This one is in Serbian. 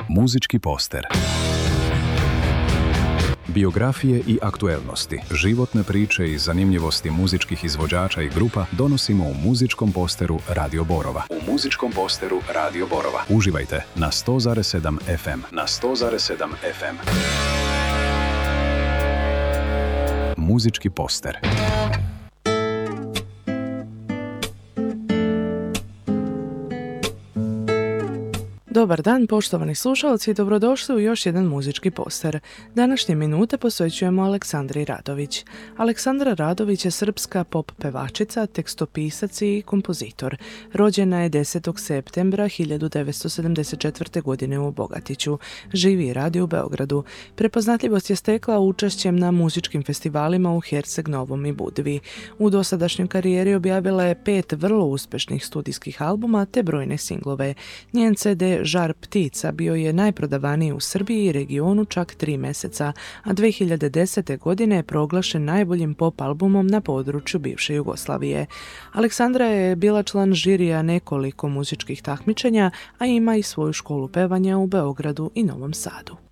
Muzički poster. Biografije i aktuelnosti, životne priče i zanimljivosti muzičkih izvođača i grupa donosimo u muzičkom posteru Radio Borova. Uživajte na 100,7 FM. Muzički poster. Dobar dan, poštovani slušalci, i dobrodošli u još jedan muzički poster. Današnje minute posvećujemo Aleksandri Radović. Aleksandra Radović je srpska pop pevačica, tekstopisac i kompozitor. Rođena je 10. septembra 1974. godine u Bogatiću. Živi i radi u Beogradu. Prepoznatljivost je stekla učešćem na muzičkim festivalima u Herceg Novom i Budvi. U dosadašnjoj karijeri objavila je 5 vrlo uspešnih studijskih albuma te brojne singlove. Njen CD Žar ptica bio je najprodavaniji u Srbiji i regionu čak 3 meseca, a 2010. godine je proglašen najboljim pop albumom na području bivše Jugoslavije. Aleksandra je bila član žirija nekoliko muzičkih takmičenja, a ima i svoju školu pevanja u Beogradu i Novom Sadu.